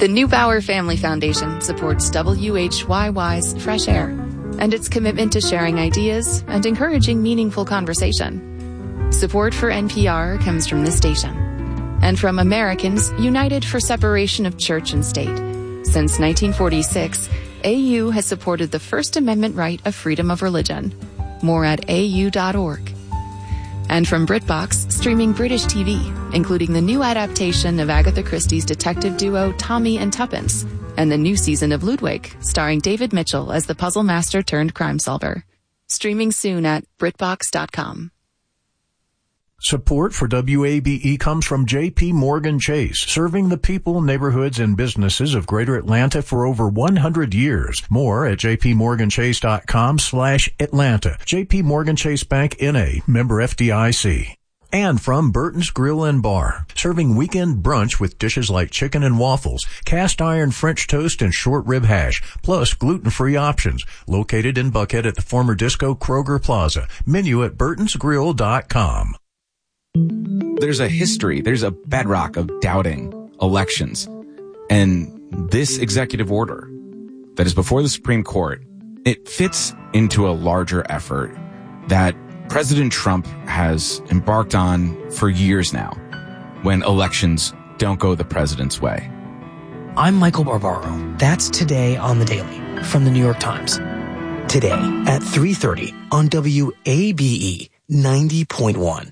The Neubauer Family Foundation supports WHYY's Fresh Air and its commitment to sharing ideas and encouraging meaningful conversation. Support for NPR comes from this station and from Americans United for Separation of Church and State. Since 1946, AU has supported the First Amendment right of freedom of religion. More at au.org. And from BritBox, streaming British TV, including the new adaptation of Agatha Christie's detective duo Tommy and Tuppence, and the new season of Ludwig, starring David Mitchell as the puzzle master turned crime solver. Streaming soon at BritBox.com. Support for WABE comes from J.P. Morgan Chase, serving the people, neighborhoods, and businesses of Greater Atlanta for over 100 years. More at jpmorganchase.com/Atlanta. J.P. Morgan Chase Bank, N.A., member FDIC. And from Burton's Grill and Bar, serving weekend brunch with dishes like chicken and waffles, cast iron French toast, and short rib hash, plus gluten-free options. Located in Buckhead at the former Disco Kroger Plaza. Menu at burtonsgrill.com. There's a history, there's a bedrock of doubting elections. And this executive order that is before the Supreme Court, it fits into a larger effort that President Trump has embarked on for years now when elections don't go the president's way. I'm Michael Barbaro. That's Today on the Daily from the New York Times. Today at 3:30 on WABE 90.1.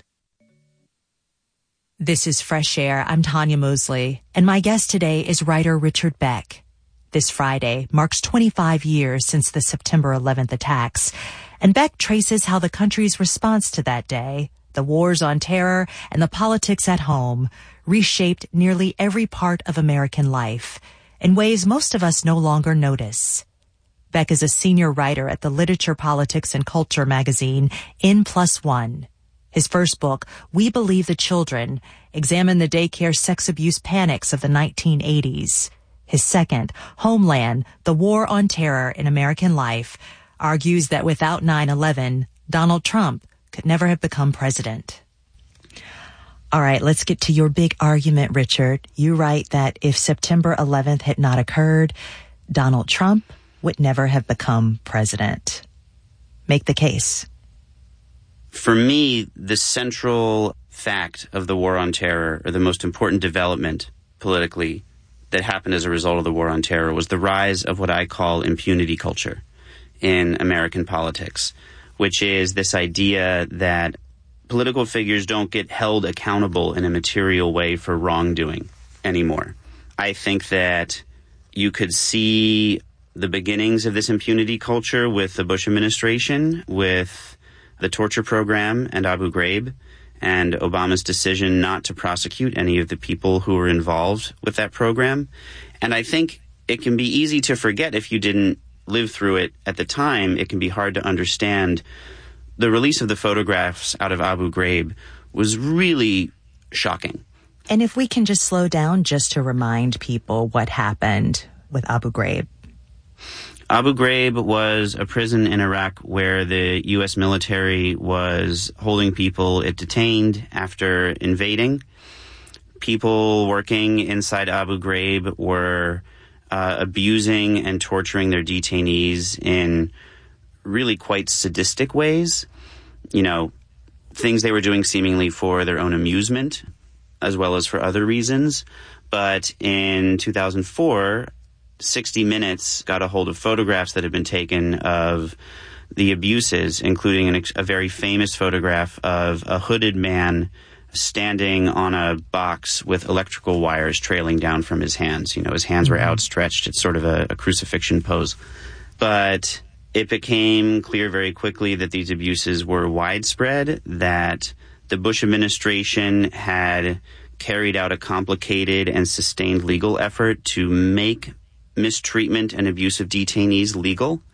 This is Fresh Air. I'm Tanya Mosley, and my guest today is writer Richard Beck. This Friday marks 25 years since the September 11th attacks, and Beck traces how the country's response to that day, the wars on terror and the politics at home, reshaped nearly every part of American life in ways most of us no longer notice. Beck is a senior writer at the Literature, Politics, and Culture magazine N+1. His first book, We Believe the Children, examined the daycare sex abuse panics of the 1980s. His second, Homeland, The War on Terror in American Life, argues that without 9/11, Donald Trump could never have become president. All right, let's get to your big argument, Richard. You write that if September 11th had not occurred, Donald Trump would never have become president. Make the case. For me, the central fact of the War on Terror, or the most important development politically that happened as a result of the War on Terror, was the rise of what I call impunity culture in American politics, which is this idea that political figures don't get held accountable in a material way for wrongdoing anymore. I think that you could see the beginnings of this impunity culture with the Bush administration, with the torture program and Abu Ghraib, and Obama's decision not to prosecute any of the people who were involved with that program. And I think it can be easy to forget if you didn't live through it at the time. It can be hard to understand. The release of the photographs out of Abu Ghraib was really shocking. And if we can just slow down just to remind people what happened with Abu Ghraib. Abu Ghraib was a prison in Iraq where the U.S. military was holding people it detained after invading. People working inside Abu Ghraib were abusing and torturing their detainees in really quite sadistic ways. You know, things they were doing seemingly for their own amusement as well as for other reasons. But in 2004... 60 Minutes got a hold of photographs that had been taken of the abuses, including a very famous photograph of a hooded man standing on a box with electrical wires trailing down from his hands. You know, his hands were outstretched. It's sort of a crucifixion pose. But it became clear very quickly that these abuses were widespread, that the Bush administration had carried out a complicated and sustained legal effort to make mistreatment and abuse of detainees legal.